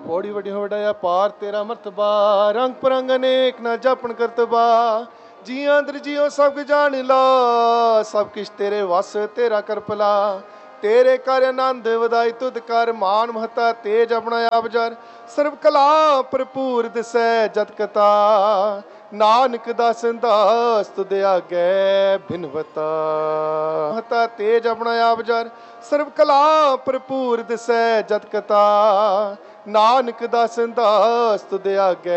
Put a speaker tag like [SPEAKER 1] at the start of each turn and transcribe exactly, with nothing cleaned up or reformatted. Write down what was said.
[SPEAKER 1] पौड़ी वड्डी वड्डाया पार तेरा मर्तबा, रंग परंग अनेक ना जापन करतबा। जियां अंदर जियो सब कुछ जान ला, सब किश तेरे वस तेरा कर भला। तेरे कर आनंद वधाई तुद कर, मान महता तेज अपना आप जर। सर्व कला भरपूर दिसै जत कथा, नानक दासन दास तुद आगे भिनवता। महता तेज अपना आप जर, सर्व कला भरपूर दिसै जत कथा, नानक दासन दास तुद आगे